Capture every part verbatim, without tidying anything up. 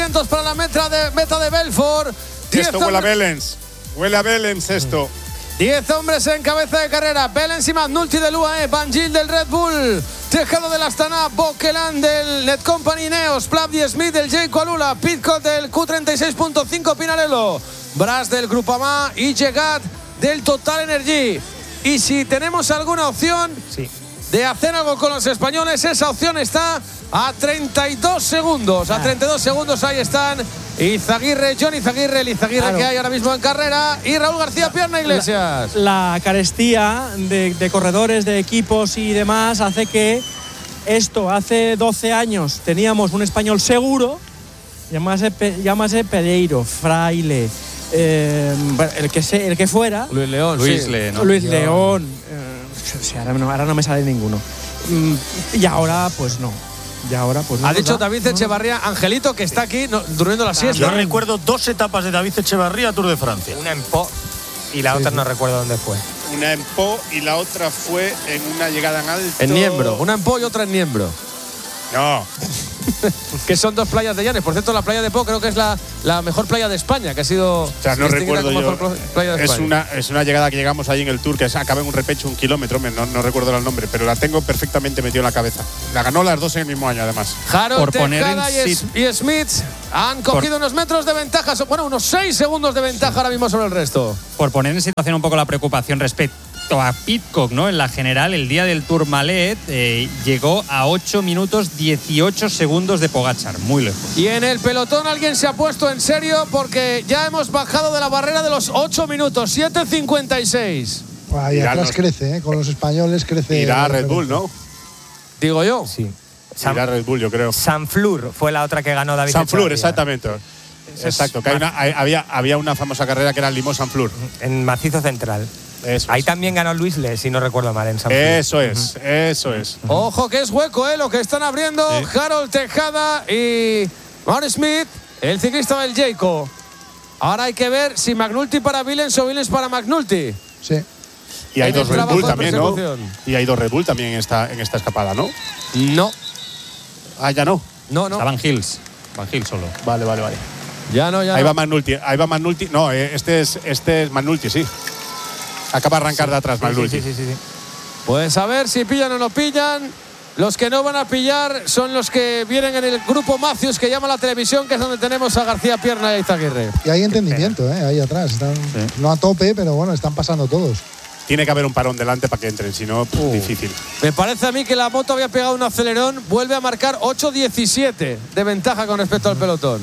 doscientos para la meta de, meta de Belfort. Esto huele a Belens. Huele a Belens esto. diez hombres en cabeza de carrera. Belens y McNulty del U A E, Van Gil del Red Bull, Tejado del Astana, Bokelan del Net Company Neos, Plavdi Smith del Jayco Alula, Pitcock del Q treinta y seis punto cinco Pinarello, Bras del Groupama y Jegat del Total Energy. Y si tenemos alguna opción sí. de hacer algo con los españoles, esa opción está a treinta y dos segundos. A treinta y dos segundos ahí están Izaguirre, John Izaguirre, el Izaguirre claro. que hay ahora mismo en carrera, y Raúl García Pierna Iglesias. La, la carestía de, de corredores, de equipos y demás hace que esto, hace doce años teníamos un español seguro, llámase, llámase Pereiro, Fraile, eh, el, que se, el que fuera. Luis León. Luis, sí. Le, ¿no? Luis León. Eh, sí, ahora, no, ahora no me sale ninguno. Y ahora, pues no. Y ahora, pues no ha dicho da, David Echevarría, no. Angelito, que está aquí no, durmiendo la siesta. Yo recuerdo dos etapas de David Echevarría Tour de Francia. Una en Po y la sí, otra sí. no recuerdo dónde fue. Una en Po y la otra fue en una llegada en alto. En Niembro. Una en Po y otra en Niembro. No. Que son dos playas de Llanes. Por cierto, la playa de Po creo que es la, la mejor playa de España, que ha sido. O sea, no recuerdo como yo. Mejor playa de es, España. una, es una llegada que llegamos ahí en el Tour, que acaba en un repecho, un kilómetro, no, no recuerdo el nombre, pero la tengo perfectamente metida en la cabeza. La ganó las dos en el mismo año, además. Harold Tejada y, y Smith han cogido por, unos metros de ventaja, bueno, unos seis segundos de ventaja sí. ahora mismo sobre el resto. Por poner en situación un poco la preocupación respecto a Pitcock, ¿no? En la general, el día del Tourmalet eh, llegó a ocho minutos dieciocho segundos de Pogačar, muy lejos. Y en el pelotón alguien se ha puesto en serio porque ya hemos bajado de la barrera de los ocho minutos, siete cincuenta y seis. Ahí atrás crece, ¿eh? Con los españoles crece. Irá a Red Bull, ¿no? Digo yo. Sí. Irá a Red Bull, yo creo. Sanflur fue la otra que ganó David Sanflur, exactamente. Es Exacto, que hay una, hay, había, había una famosa carrera que era el Limón Sanflur. En Macizo Central. Eso Ahí es. también ganó Luis Le, si no recuerdo mal, en Sanflur. Eso es, uh-huh. eso es. Uh-huh. Ojo que es hueco, ¿eh? Lo que están abriendo sí. Harold Tejada y Mauro Smith, el ciclista del Jayco. Ahora hay que ver si McNulty para Villens o Villens para McNulty. Sí. Y hay dos Red Bull también, ¿no? Y hay dos Red Bull también en esta, en esta escapada, ¿no? No. Ah, ya no. No, no. Está Van Hills. Van Hills solo. Vale, vale, vale. Ya no, ya ahí no. va McNulty. Ahí va McNulty. No, este es, este es McNulty, sí. Acaba de arrancar sí, de atrás, sí, McNulty. Sí, sí, sí, sí. Pues a ver si pillan o no pillan. Los que no van a pillar son los que vienen en el grupo Matthews, que llama la televisión, que es donde tenemos a García Pierna y a Izaguirre. Y hay entendimiento, ¿eh? Ahí atrás. Están, sí. No a tope, pero bueno, están pasando todos. Tiene que haber un parón delante para que entren, si no, uh. difícil. Me parece a mí que la moto había pegado un acelerón, vuelve a marcar ocho diecisiete de ventaja con respecto al pelotón.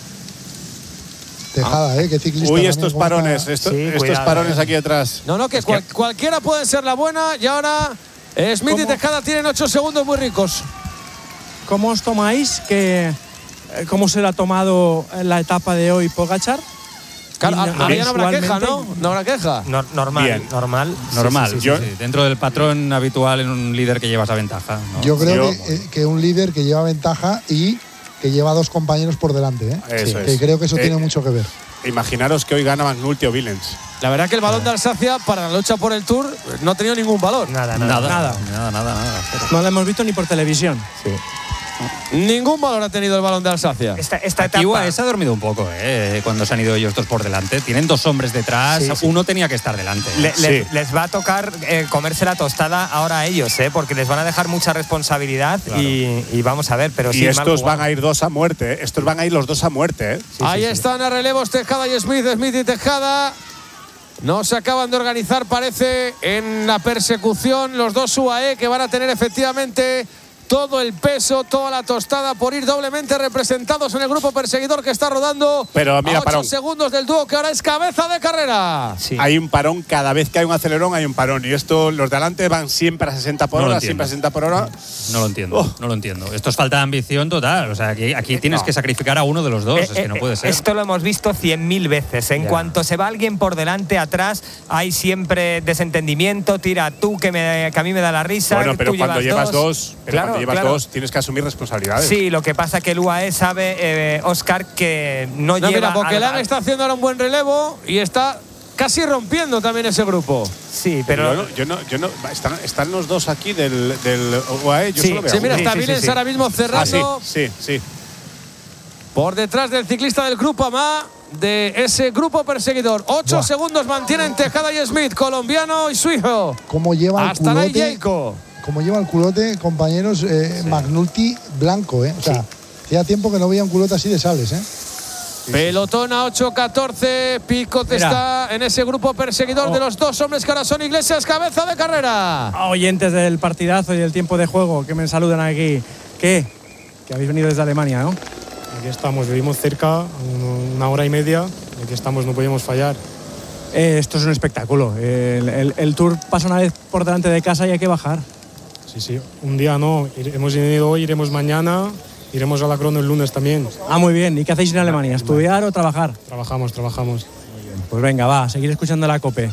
Tejada, ¿eh? Qué ciclista. Uy, estos parones, esto, sí, estos cuidado, parones eh. aquí atrás. No, no, que cual, cualquiera puede ser la buena y ahora eh, Smith ¿Cómo? y Tejada tienen ocho segundos muy ricos. ¿Cómo os tomáis que cómo se la ha tomado la etapa de hoy Pogačar? Claro, ahora ya no habrá queja, ¿no? No habrá queja. No, normal, Bien. normal. Normal, sí, sí, sí, Yo, sí, sí. dentro del patrón habitual en un líder que lleva esa ventaja, ¿no? Yo creo Yo, que, que un líder que lleva ventaja y que lleva dos compañeros por delante, ¿eh? Eso sí. es. Que creo que eso eh, tiene mucho que ver. Imaginaros que hoy gana McNulty o Villens. La verdad que el balón de Alsacia para la lucha por el Tour no ha tenido ningún valor. Nada, nada. Nada, nada, nada, nada, nada. No lo hemos visto ni por televisión. Sí. Ningún valor ha tenido el balón de Alsacia. Esta, esta Aquí etapa… U A E se ha dormido un poco, ¿eh? Cuando se han ido ellos dos por delante. Tienen dos hombres detrás, sí, sí. uno tenía que estar delante. Le, sí. les, les va a tocar eh, comerse la tostada ahora a ellos, ¿eh? Porque les van a dejar mucha responsabilidad claro. y, y vamos a ver. Pero y sí estos van a ir dos a muerte, ¿eh? Estos van a ir los dos a muerte, ¿eh? Sí, Ahí sí, están sí. a relevos Tejada y Smith, Smith y Tejada. No se acaban de organizar, parece, en la persecución los dos U A E, que van a tener efectivamente todo el peso, toda la tostada por ir doblemente representados en el grupo perseguidor que está rodando. Pero mira, a ocho parón. segundos del dúo que ahora es cabeza de carrera. Sí. Hay un parón, cada vez que hay un acelerón hay un parón. Y esto, los de adelante van siempre a sesenta por hora, siempre a sesenta por hora. No lo entiendo, oh. no lo entiendo. Esto es falta de ambición total. O sea, aquí, aquí tienes no. que sacrificar a uno de los dos. Eh, es que no puede ser. Esto lo hemos visto cien mil veces. En yeah. cuanto se va alguien por delante, atrás, hay siempre desentendimiento. Tira tú, que, me, que a mí me da la risa. Bueno, pero tú cuando llevas dos, dos pero claro, cuando llevas claro. dos tienes que asumir responsabilidades. Sí, lo que pasa es que el U A E sabe, eh, Óscar, que no, no lleva… Mira, Bokelan está haciendo ahora un buen relevo y está casi rompiendo también ese grupo. Sí, pero… Yo no, yo no, yo no están, están los dos aquí del, del U A E, yo sí, solo veo. Sí, mira, está sí, Villens sí, sí. ahora mismo cerrando. Ah, sí, sí, sí. por detrás del ciclista del Grupo AMA, de ese grupo perseguidor. Ocho Buah. segundos mantienen Tejada y Smith, colombiano y suizo. ¿Cómo lleva el Hasta culote? Jayco. Como lleva el culote, compañeros, eh, sí. McNulty blanco, ¿eh? O sea, sí. hacía tiempo que no veía un culote así de sales, ¿eh? Sí, Pelotón a ocho catorce. Picot está en ese grupo perseguidor oh. de los dos hombres que ahora son Iglesias, cabeza de carrera. Oyentes del partidazo y del tiempo de juego que me saludan aquí. ¿Qué? Que habéis venido desde Alemania, ¿no? Aquí estamos, vivimos cerca, una hora y media. Aquí estamos, no podemos fallar. Eh, esto es un espectáculo. El, el, el Tour pasa una vez por delante de casa y hay que bajar. Sí, sí. Un día no. Hemos ido hoy, iremos mañana, iremos a la crono el lunes también. Ah, muy bien. ¿Y qué hacéis en Alemania? ¿Estudiar o trabajar? Trabajamos, trabajamos. Muy bien. Pues venga, va, a seguir escuchando la COPE.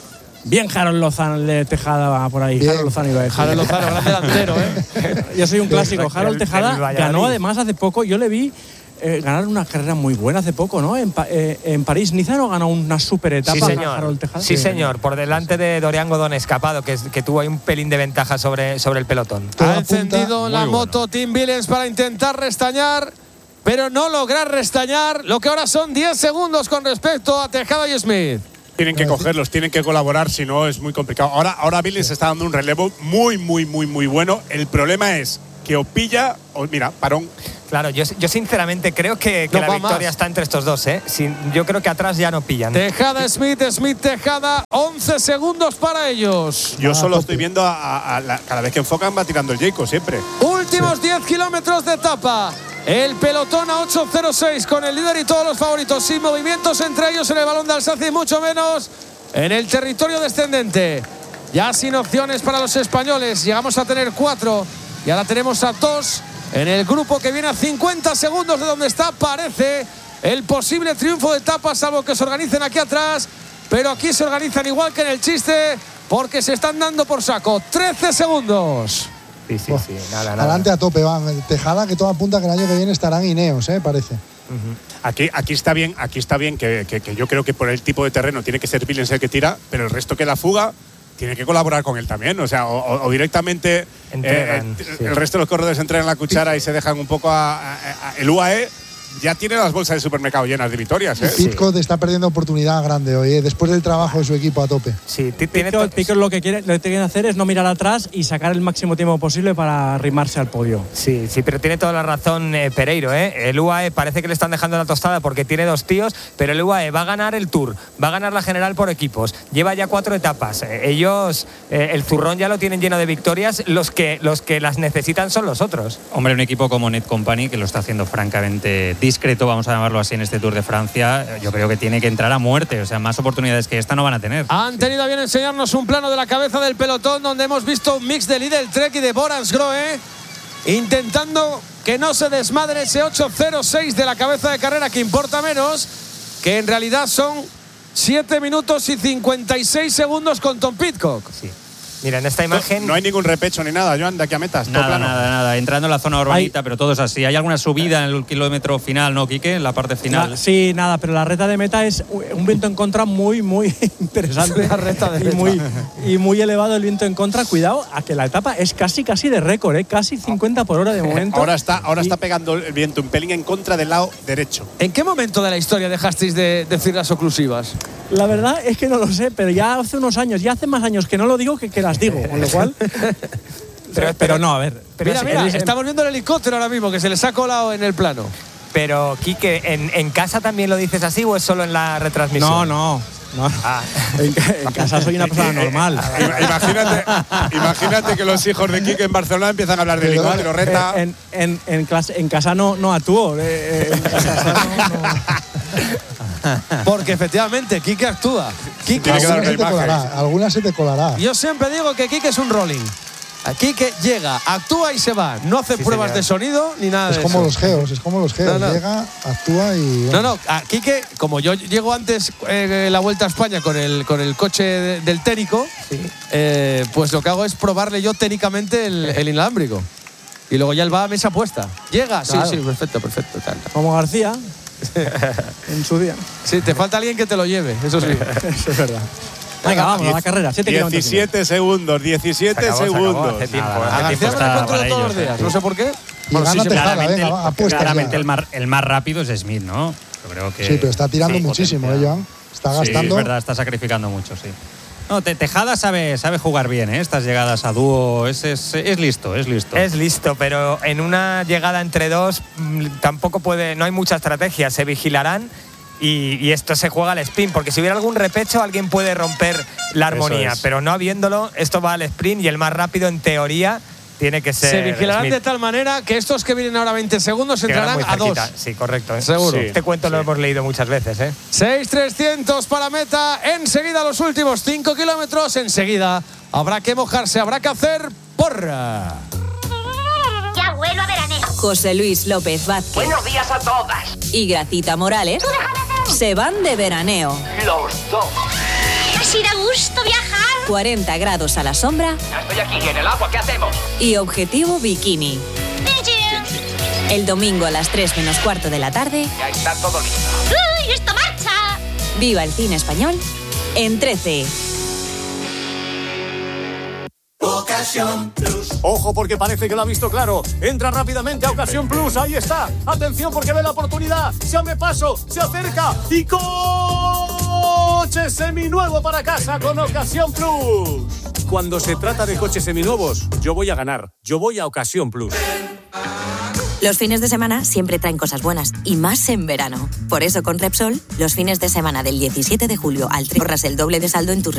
Bien Harold Lozano de Tejada va por ahí. Bien. Harold Lozano iba a decir. Harold Lozano, gran delantero, ¿eh? Yo soy un clásico. Harold Tejada ganó además hace poco. Yo le vi eh, ganar una carrera muy buena hace poco, ¿no? En, eh, en París-Niza no ganó una super etapa. Sí, señor. Harold Tejada. Sí, señor. Por delante de Dorian Godón Escapado, que, que tuvo ahí un pelín de ventaja sobre, sobre el pelotón. Ha encendido la moto bueno. Tim Willems para intentar restañar, pero no lograr restañar lo que ahora son diez segundos con respecto a Tejada y Smith. Tienen que cogerlos, tienen que colaborar, si no es muy complicado. Ahora, ahora Willems está dando un relevo muy, muy, muy, muy bueno. El problema es que o pilla o, mira, parón. Claro, yo, yo sinceramente creo que, que no la victoria más. está entre estos dos, ¿eh? Sin, yo creo que atrás ya no pillan. Tejada, Smith, Smith, Tejada, once segundos para ellos. Yo solo estoy viendo a, a, a la, cada vez que enfocan va tirando el Jayco siempre. Últimos diez kilómetros de etapa. El pelotón a ocho cero seis con el líder y todos los favoritos, sin movimientos entre ellos en el balón de Alsacia y mucho menos en el territorio descendente. Ya sin opciones para los españoles, llegamos a tener cuatro y ahora tenemos a dos en el grupo que viene a cincuenta segundos de donde está, parece el posible triunfo de etapa, salvo que se organicen aquí atrás, pero aquí se organizan igual que en el chiste porque se están dando por saco. trece segundos. Sí, sí, sí, nada, nada. Adelante a tope, va. Tejada, que todo apunta que el año que viene estarán Ineos, ¿eh? Parece. Uh-huh. Aquí, aquí está bien, aquí está bien que, que, que yo creo que por el tipo de terreno tiene que ser Willems el que tira, pero el resto que la fuga tiene que colaborar con él también. O sea, o, o directamente Entregan, eh, sí. el resto de los corredores entregan la cuchara y se dejan un poco a, a, a el U A E. Ya tiene las bolsas de supermercado llenas de victorias, ¿eh? Pidcock sí. está perdiendo oportunidad grande hoy, ¿eh? Después del trabajo de su equipo a tope. Sí, Pidcock, Pidcock lo que quiere, lo que tiene que hacer es no mirar atrás y sacar el máximo tiempo posible para arrimarse al podio. Sí, sí, pero tiene toda la razón eh, Pereiro, ¿eh? El U A E parece que le están dejando la tostada porque tiene dos tíos, pero el U A E va a ganar el Tour, va a ganar la general por equipos, lleva ya cuatro etapas. Eh, ellos, eh, el zurrón ya lo tienen lleno de victorias, los que, los que las necesitan son los otros. Hombre, un equipo como Net Company, que lo está haciendo francamente discreto, vamos a llamarlo así, en este Tour de Francia, yo creo que tiene que entrar a muerte. O sea, más oportunidades que esta no van a tener. Han tenido a bien enseñarnos un plano de la cabeza del pelotón donde hemos visto un mix de Lidl Trek y de Borans Grohe intentando que no se desmadre ese ocho cero seis de la cabeza de carrera, que importa menos, que en realidad son siete minutos y cincuenta y seis segundos con Tom Pidcock. Sí. Mira, en esta imagen… No, no hay ningún repecho ni nada, Joan, de aquí a metas. Nada, todo plano. nada, nada. Entrando en la zona urbanita, hay, pero todo es así. ¿Hay alguna subida en el kilómetro final, no, Quique? En la parte final. La, sí, nada, pero la recta de meta es un viento en contra muy, muy interesante. La recta de y, meta. Muy, y muy elevado el viento en contra. Cuidado, a que la etapa es casi, casi de récord, ¿eh? Casi cincuenta por hora de momento. Ahora está, ahora y, está pegando el viento un pelín en contra del lado derecho. ¿En qué momento de la historia dejasteis de decir las oclusivas? La verdad es que no lo sé, pero ya hace unos años, ya hace más años que no lo digo que que las digo, con lo cual… pero, pero no, a ver. Pero mira, mira, si estamos viendo el helicóptero ahora mismo, que se les ha colado en el plano. Pero, Quique, ¿en, ¿en casa también lo dices así o es solo en la retransmisión? No, no. No. Ah. En, en casa soy una persona normal. imagínate, imagínate que los hijos de Quique en Barcelona empiezan a hablar de helicóptero, reta. En, en, en, clase, en casa no, no actúo. Eh, en casa no, no. Porque efectivamente Quique actúa. Quique alguna, se te colará, alguna se te colará. Yo siempre digo que Quique es un rolling. Quique llega, actúa y se va. No hace sí, pruebas señor. de sonido ni nada es de como eso. los geos, es como los geos. No, no. Llega, actúa y… Bueno. No, no, a Quique, como yo llego antes eh, la Vuelta a España con el, con el coche de, del técnico, sí. eh, pues lo que hago es probarle yo técnicamente el, el inalámbrico. Y luego ya él va a mesa puesta. Llega, claro. sí, sí, perfecto, perfecto. Tal. Como García en su día. Sí, te falta alguien que te lo lleve, eso sí. Eso es verdad. Venga, vamos a la carrera. diecisiete segundos, diecisiete acabó, segundos. Hace tiempo, nada, a García me lo encuentro todos los días, no sé por qué. Y bueno, gana sí, Tejada, claramente, venga, el, apuesta claramente ya. el, más, el más rápido es Smith, ¿no? Yo creo que, sí, pero está tirando sí, muchísimo, ¿eh, Joan? Está gastando. Sí, es verdad, está sacrificando mucho, sí. No, Tejada sabe, sabe jugar bien, ¿eh? Estas llegadas a dúo, es, es, es listo, es listo. Es listo, pero en una llegada entre dos tampoco puede, no hay mucha estrategia, se vigilarán y, y esto se juega al sprint, porque si hubiera algún repecho alguien puede romper la armonía, pero no habiéndolo, esto va al sprint y el más rápido en teoría tiene que ser. Se vigilarán Smith. de tal manera que estos que vienen ahora veinte segundos entrarán a dos. Sí, correcto. ¿eh? Seguro. Sí, este cuento sí. Lo hemos leído muchas veces. ¿eh? seis trescientos para meta. Enseguida los últimos cinco kilómetros. Enseguida habrá que mojarse, habrá que hacer porra. Ya vuelo a veraneo. José Luis López Vázquez. Buenos días a todas. Y Gracita Morales se van de veraneo. Los dos. Así da gusto viajar. cuarenta grados a la sombra. Ya estoy aquí en el agua, ¿qué hacemos? Y objetivo bikini. El domingo a las tres menos cuarto de la tarde. Ya está todo listo. ¡Uy, esto marcha! Viva el cine español en trece. Ocasión Plus. Ojo porque parece que lo ha visto claro. Entra rápidamente a Ocasión Plus. Ahí está. Atención porque ve la oportunidad. Se abre paso, se acerca y coche seminuevo para casa con Ocasión Plus. Cuando se trata de coches seminuevos, yo voy a ganar. Yo voy a Ocasión Plus. Los fines de semana siempre traen cosas buenas, y más en verano. Por eso con Repsol, los fines de semana del diecisiete de julio al tres ahorras el doble de saldo en tus